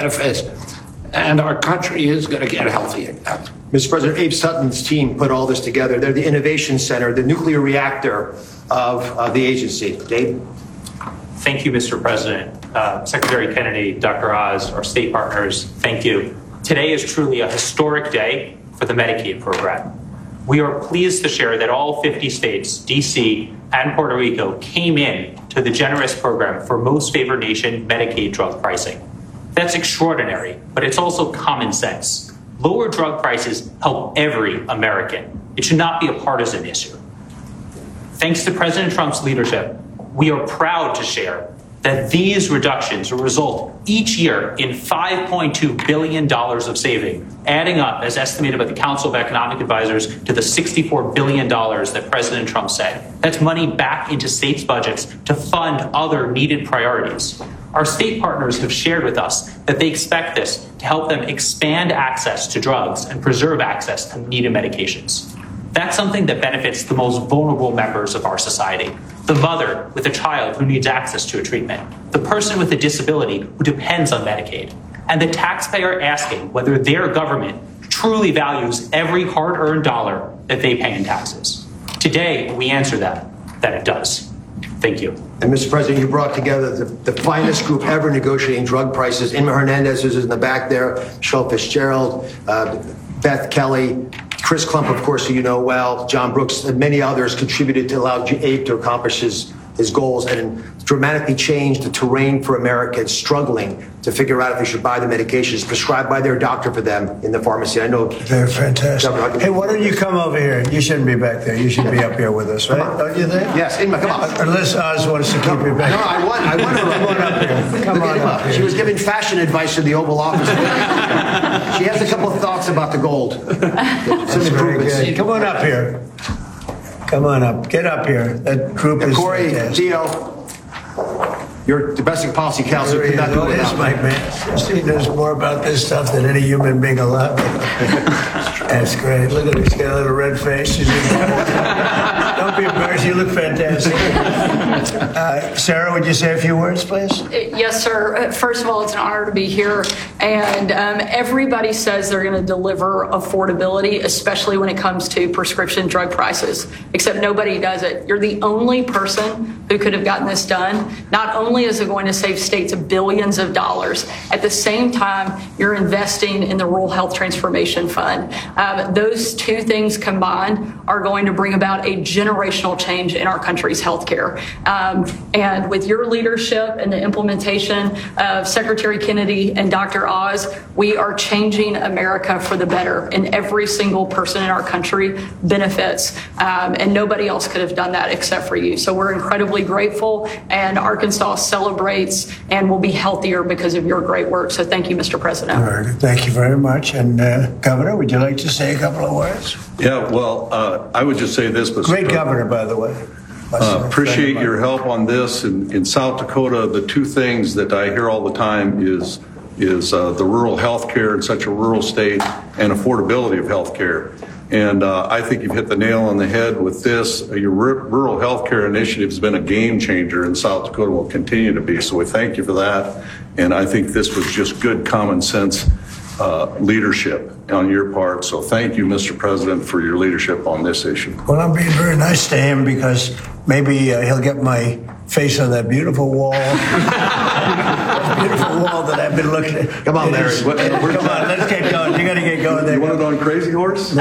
benefits, and our country is going to get healthy again. Mr. President, Abe Sutton's team put all this together. They're the innovation center, the nuclear reactor of the agency. Dave? Thank you, Mr. President. Secretary Kennedy, Dr. Oz, our state partners, thank you. Today is truly a historic day for the Medicaid program. We are pleased to share that all 50 states, D.C., and Puerto Rico came in to the generous program for most favored nation Medicaid drug pricing. That's extraordinary, but it's also common sense. Lower drug prices help every American. It should not be a partisan issue. Thanks to President Trump's leadership, we are proud to share that these reductions will result each year in $5.2 billion of saving, adding up, as estimated by the Council of Economic Advisors, to the $64 billion that President Trump said. That's money back into states' budgets to fund other needed priorities. Our state partners have shared with us that they expect this to help them expand access to drugs and preserve access to needed medications. That's something that benefits the most vulnerable members of our society. The mother with a child who needs access to a treatment, the person with a disability who depends on Medicaid, and the taxpayer asking whether their government truly values every hard-earned dollar that they pay in taxes. Today, we answer that it does. Thank you. And Mr. President, you brought together the finest group ever negotiating drug prices. Inma Hernandez, who's in the back there, Michelle Fitzgerald, Beth Kelly, Chris Klump, of course, who you know well, John Brooks, and many others contributed to allow Abe to accomplish his goals and dramatically change the terrain for Americans struggling to figure out if they should buy the medications prescribed by their doctor for them in the pharmacy. I know they're fantastic. Hey, why don't you come over here? You shouldn't be back there. You should be up here with us, right? Don't you think? Yes, Inma, come on. Unless Oz wants to keep you back. No, I want her. Come on up here. Come on up here. She was giving fashion advice to the Oval Office. She has a couple of thoughts about the gold. Some improvements. Come on up here. Come on up. Get up here. That group is Corey, fantastic. Theo, your domestic policy counselor could not do it without my man. He knows more about this stuff than any human being alive. That's great. Look at him. He's got a little red face. Don't be embarrassed. You look fantastic. Sarah, would you say a few words, please? Yes, sir. First of all, it's an honor to be here. And everybody says they're going to deliver affordability, especially when it comes to prescription drug prices, except nobody does it. You're the only person who could have gotten this done. Not only is it going to save states billions of dollars, at the same time, you're investing in the Rural Health Transformation Fund. Those two things combined are going to bring about a generational change in our country's healthcare. And with your leadership and the implementation of Secretary Kennedy and Dr. Oz, we are changing America for the better, and every single person in our country benefits. And nobody else could have done that except for you. So we're incredibly grateful, and Arkansas celebrates and will be healthier because of your great work. So thank you, Mr. President. All right. Thank you very much. And Governor, would you like to say a couple of words? Yeah, well, I would just say this. Great governor, by the way. Appreciate your help on this. In South Dakota, the two things that I hear all the time is the rural health care in such a rural state and affordability of health care. And I think you've hit the nail on the head with this. Your rural health care initiative has been a game changer in South Dakota and will continue to be. So we thank you for that. And I think this was just good common sense leadership on your part. So thank you, Mr. President, for your leadership on this issue. Well, I'm being very nice to him because maybe he'll get my face on that beautiful wall. Beautiful wall that I've been looking at. Come on, Larry. Come on, let's get going. You got to get going there. You want it on Crazy Horse?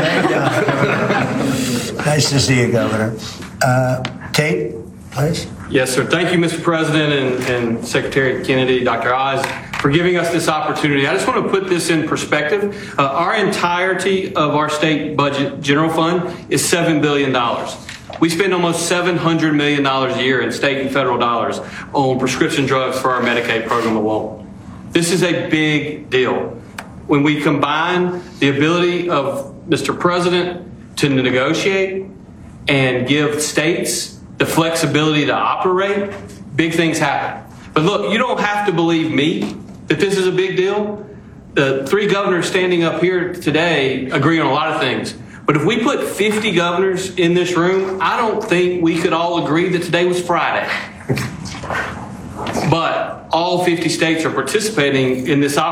Nice to see you, Governor. Tate, please. Yes, sir. Thank you, Mr. President and Secretary Kennedy, Dr. Oz, for giving us this opportunity. I just want to put this in perspective. Our entirety of our state budget general fund is $7 billion. We spend almost $700 million a year in state and federal dollars on prescription drugs for our Medicaid program alone. This is a big deal. When we combine the ability of Mr. President to negotiate and give states the flexibility to operate, big things happen. But look, you don't have to believe me that this is a big deal. The three governors standing up here today agree on a lot of things. But if we put 50 governors in this room, I don't think we could all agree that today was Friday. But all 50 states are participating in this